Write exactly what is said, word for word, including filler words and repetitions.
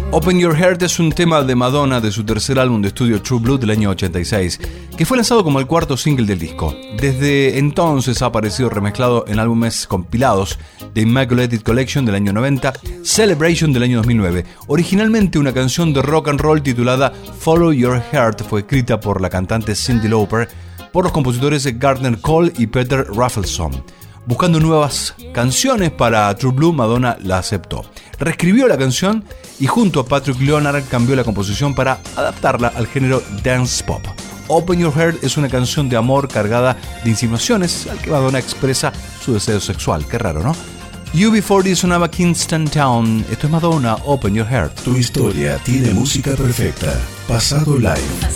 Open Your Heart es un tema de Madonna de su tercer álbum de estudio True Blue del año ochenta y seis, que fue lanzado como el cuarto single del disco. Desde entonces ha aparecido remezclado en álbumes compilados de Immaculate Collection del año noventa, Celebration del año dos mil nueve. Originalmente una canción de rock and roll titulada Follow Your Heart fue escrita por la cantante Cyndi Lauper por los compositores Gardner Cole y Peter Rafelson. Buscando nuevas canciones para True Blue, Madonna la aceptó. Reescribió la canción y junto a Patrick Leonard cambió la composición para adaptarla al género dance pop. Open Your Heart es una canción de amor cargada de insinuaciones al que Madonna expresa su deseo sexual. Qué raro, ¿no? U B cuarenta sonaba Kingston Town. Esto es Madonna, Open Your Heart. Tu historia tiene música perfecta. Pasado Live.